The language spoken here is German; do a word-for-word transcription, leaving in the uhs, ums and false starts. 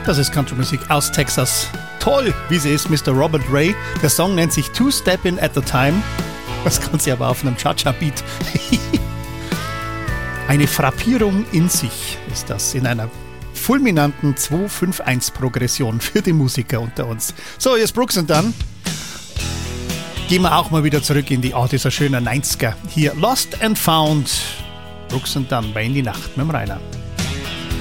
Das ist Country-Musik aus Texas. Toll, wie sie ist, Mister Robert Ray. Der Song nennt sich Two Steppin' at a Time. Das Ganze aber auf einem Cha-Cha-Beat. Eine Frappierung in sich ist das, in einer fulminanten zwei fünf eins Progression für die Musiker unter uns. So, jetzt Brooks and Dunn. Gehen wir auch mal wieder zurück in die Art dieser schönen neunziger. Hier Lost and Found. Brooks and Dunn bei In die Nacht mit dem Rainer.